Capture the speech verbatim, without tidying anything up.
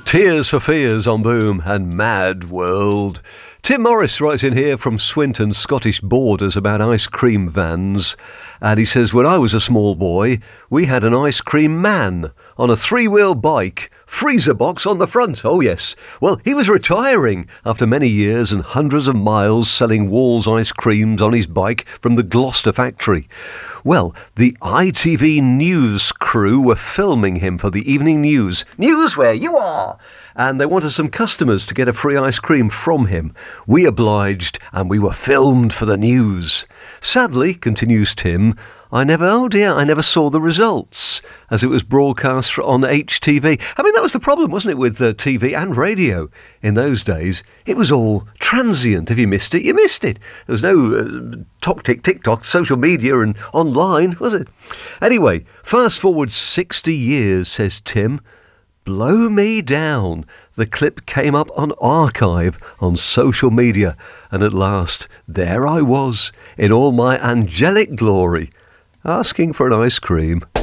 Tears for Fears on Boom and Mad World. Tim Morris writes in here from Swinton, Scottish borders, about ice cream vans. And he says, when I was a small boy, we had an ice cream man on a three-wheel bike, freezer box on the front. Oh, yes. Well, he was retiring after many years and hundreds of miles selling Wall's ice creams on his bike from the Gloucester factory. Well, the I T V news crew were filming him for the evening news. News where you are! And they wanted some customers to get a free ice cream from him. We obliged, and we were filmed for the news. Sadly, continues Tim, I never, oh dear, I never saw the results as it was broadcast on H T V. I mean, that was the problem, wasn't it, with uh, T V and radio in those days? It was all transient. If you missed it, you missed it. There was no uh, talk, tick, TikTok, social media and online, was it? Anyway, fast forward sixty years, says Tim. Blow me down. The clip came up on archive on social media, and at last, there I was, in all my angelic glory, asking for an ice cream.